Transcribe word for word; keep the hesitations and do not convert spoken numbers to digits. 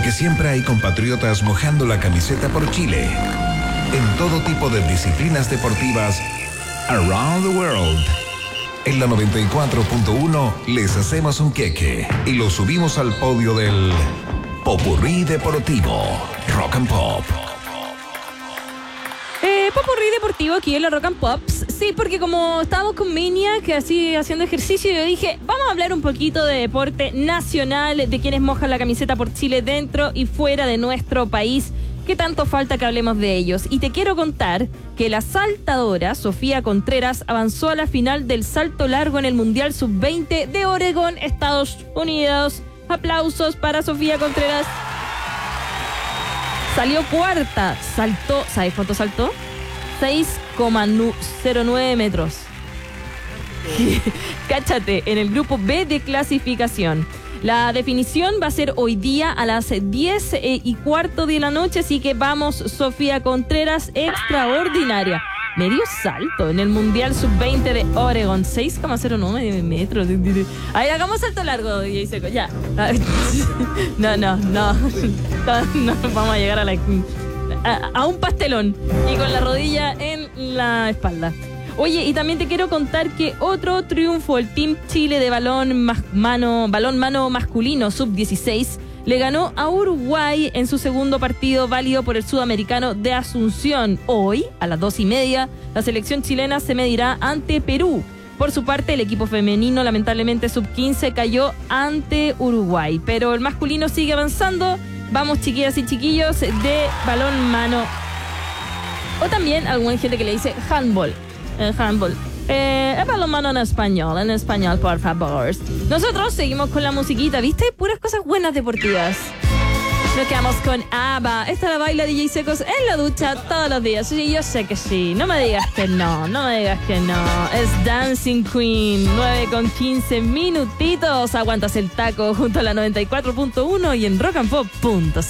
Porque siempre hay compatriotas mojando la camiseta por Chile. En todo tipo de disciplinas deportivas, around the world. En la noventa y cuatro punto uno les hacemos un queque y lo subimos al podio del Popurrí Deportivo Rock and Pop. Eh, Popurrí Deportivo aquí en la Rock and Pops. Sí, porque como estábamos con Minia, que así haciendo ejercicio, yo dije, vamos a hablar un poquito de deporte nacional, de quienes mojan la camiseta por Chile dentro y fuera de nuestro país. ¿Qué tanto falta que hablemos de ellos? Y te quiero contar que la saltadora Sofía Contreras avanzó a la final del salto largo en el Mundial sub veinte de Oregón, Estados Unidos. Aplausos para Sofía Contreras. Salió cuarta, saltó, ¿sabes cuánto saltó? seis coma cero nueve metros. Cáchate, en el grupo B de clasificación. La definición va a ser hoy día a las diez y cuarto de la noche, así que vamos, Sofía Contreras, extraordinaria. Medio salto en el Mundial sub veinte de Oregon, seis coma cero nueve metros. A ver, hagamos salto largo, D J Seco, ya. No, no, no. No vamos a llegar a la... A, a un pastelón y con la rodilla en la espalda. Oye, y también te quiero contar que otro triunfo, el Team Chile de balón mas, mano, balón mano masculino sub dieciséis le ganó a Uruguay en su segundo partido válido por el Sudamericano de Asunción. Hoy, a las dos y media, la selección chilena se medirá ante Perú. Por su parte, el equipo femenino, lamentablemente sub quince, cayó ante Uruguay. Pero el masculino sigue avanzando. Vamos, chiquillas y chiquillos, de balón mano. O también alguna gente que le dice handball. El handball. Eh, el balonmano en español, en español, por favor. Nosotros seguimos con la musiquita, ¿viste? Puras cosas buenas deportivas. Nos quedamos con ABBA. Esta la baila D J Secos en la ducha todos los días. Sí, yo sé que sí. No me digas que no, no me digas que no. Es Dancing Queen, nueve con quince minutitos. Aguantas el taco junto a la noventa y cuatro punto uno y en rock and pop punto c l.